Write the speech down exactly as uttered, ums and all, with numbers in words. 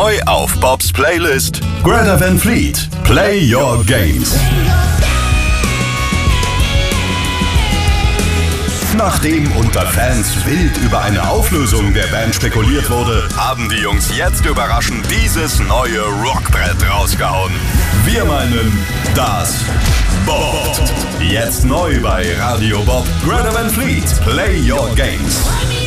Neu auf Bobs Playlist Greta Van Fleet, Play Your Games. Nachdem unter Fans wild über eine Auflösung der Band spekuliert wurde, haben die Jungs jetzt überraschend dieses neue Rockbrett rausgehauen. Wir meinen das Bob. Jetzt neu bei Radio Bob, Greta Van Fleet, Play Your Games.